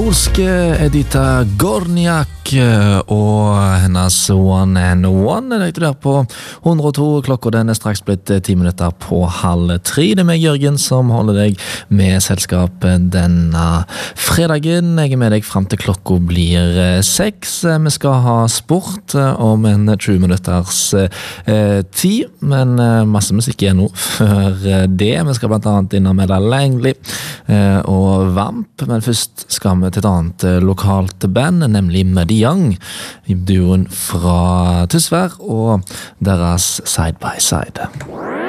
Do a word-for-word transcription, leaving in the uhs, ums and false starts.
polske Edyta Górniak og hennes One and One er det der på hundre og to. Klokka den er straks blitt ti minutter på halv tre. Det er meg, Jørgen, som holder deg med selskap denne fredagen. Jeg er med deg frem til klokka blir seks. Vi skal ha sport om en tjue minutters eh, tid, men eh, masse musikk er nå før det. Vi skal blant annet innom Ella Langley eh, og Vamp, men først skal vi til et annet eh, lokalt band, nemlig Muddy Young, duoen fra Tysvær og deres Side by Side.